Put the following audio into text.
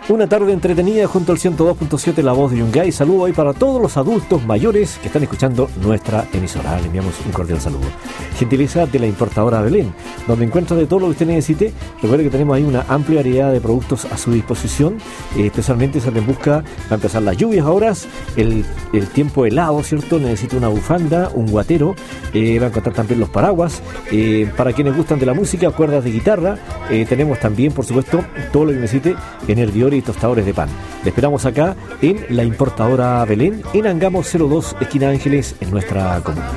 Una tarde entretenida junto al 102.7 La Voz de Yungay. Saludo hoy para todos los adultos mayores que están escuchando nuestra emisora. Le enviamos un cordial saludo. Gentileza de la importadora Belén, donde encuentra de todo lo que usted necesite. Recuerde que tenemos ahí una amplia variedad de productos a su disposición, especialmente si alguien busca, va a empezar las lluvias ahora, el tiempo helado, ¿cierto? Necesita una bufanda, un guatero, va a encontrar también los paraguas. Para quienes gustan de la música, cuerdas de guitarra, tenemos también, por supuesto, todo lo que necesite en hervidores y tostadores de pan. Le esperamos acá en la importadora Belén, en Angamos 02, esquina Ángeles, en nuestra comuna.